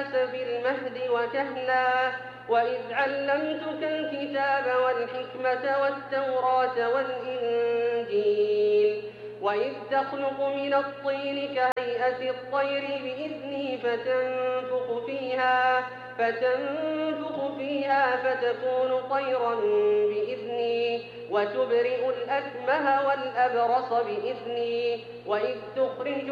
الناس في المهد وكهلا وإذ علمتك الكتاب والحكمة والتوراة والإنجيل وإذ تخلق من الطين كهيئة الطير بإذني فتنفخ فيها فتكون طيرا بإذني وتبرئ الأكمه والأبرص بإذني وإذ تخرج